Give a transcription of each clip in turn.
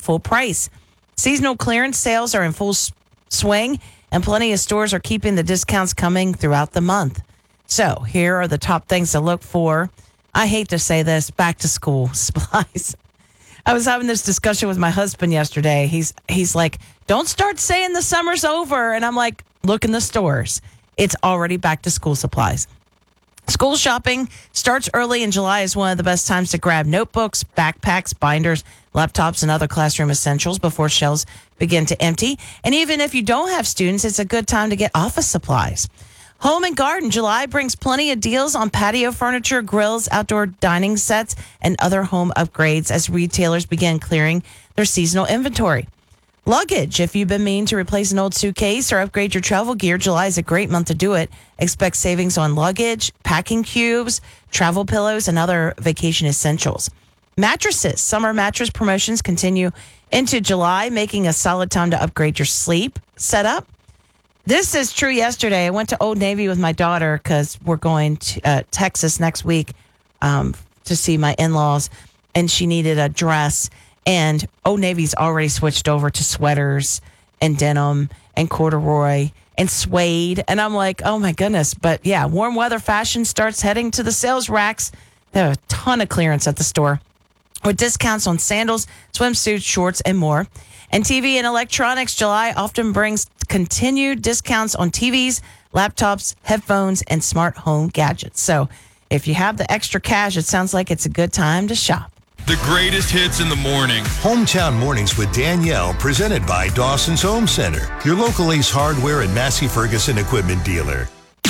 full price. Seasonal clearance sales are in full swing, and plenty of stores are keeping the discounts coming throughout the month. So here are the top things to look for. I hate to say this, back to school supplies. I was having this discussion with my husband yesterday. He's like, don't start saying the summer's over. And I'm like, look in the stores. It's already back to school supplies. School shopping starts early in July is one of the best times to grab notebooks, backpacks, binders, laptops, and other classroom essentials before shelves begin to empty. And even if you don't have students, it's a good time to get office supplies. Home and Garden July brings plenty of deals on patio furniture, grills, outdoor dining sets, and other home upgrades as retailers begin clearing their seasonal inventory. Luggage. If you've been meaning to replace an old suitcase or upgrade your travel gear, July is a great month to do it. Expect savings on luggage, packing cubes, travel pillows, and other vacation essentials. Mattresses. Summer mattress promotions continue into July, making a solid time to upgrade your sleep setup. This is true yesterday. I went to Old Navy with my daughter because we're going to Texas next week to see my in-laws, and she needed a dress. And Old Navy's already switched over to sweaters and denim and corduroy and suede. And I'm like, oh, my goodness. But, yeah, warm weather fashion starts heading to the sales racks. There are a ton of clearance at the store with discounts on sandals, swimsuits, shorts, and more. And TV and electronics, July often brings continued discounts on TVs, laptops, headphones, and smart home gadgets. So if you have the extra cash, it sounds like it's a good time to shop. The greatest hits in the morning. Hometown Mornings with Danielle, presented by Dawson's Home Center, your local Ace Hardware and Massey Ferguson equipment dealer.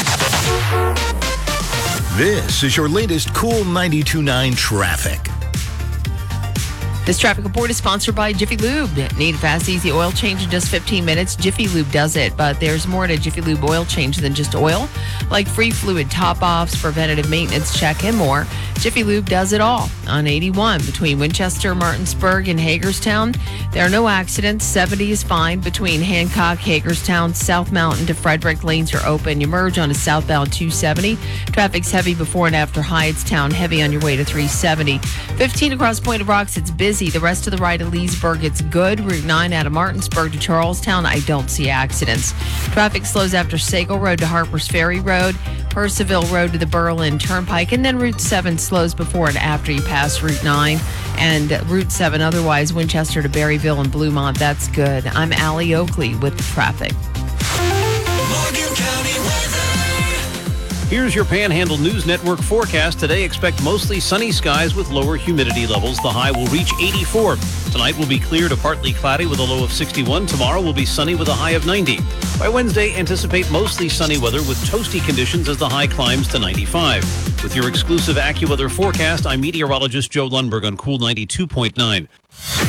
This is your latest Cool 92.9 traffic. This traffic report is sponsored by Jiffy Lube. Need a fast, easy oil change in just 15 minutes? Jiffy Lube does it, but there's more to Jiffy Lube oil change than just oil, like free fluid top-offs, preventative maintenance check, and more. Jiffy Lube does it all. On 81 between Winchester, Martinsburg, and Hagerstown, there are no accidents. 70 is fine between Hancock, Hagerstown, South Mountain to Frederick. Lanes are open. You merge onto southbound 270. Traffic's heavy before and after Hyattstown, heavy on your way to 370. 15 across Point of Rocks, it's busy. The rest of the ride to Leesburg, it's good. Route 9 out of Martinsburg to Charlestown, I don't see accidents. Traffic slows after Sagal Road to Harpers Ferry Road, Percival Road to the Berlin Turnpike, and then Route 7 slows before and after you pass Route 9. And Route 7, otherwise, Winchester to Berryville and Bluemont, that's good. I'm Allie Oakley with the traffic. Morgan County weather. Here's your Panhandle News Network forecast. Today, expect mostly sunny skies with lower humidity levels. The high will reach 84. Tonight will be clear to partly cloudy with a low of 61. Tomorrow will be sunny with a high of 90. By Wednesday, anticipate mostly sunny weather with toasty conditions as the high climbs to 95. With your exclusive AccuWeather forecast, I'm meteorologist Joe Lundberg on Cool 92.9.